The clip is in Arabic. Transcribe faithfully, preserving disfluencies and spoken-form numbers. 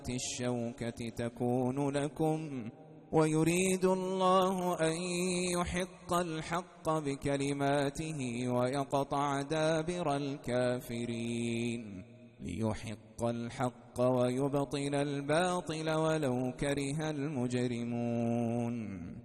الشوكة تكون لكم ويريد الله أن يحق الحق بكلماته ويقطع دابر الكافرين ليحق الحق ويبطل الباطل ولو كره المجرمون.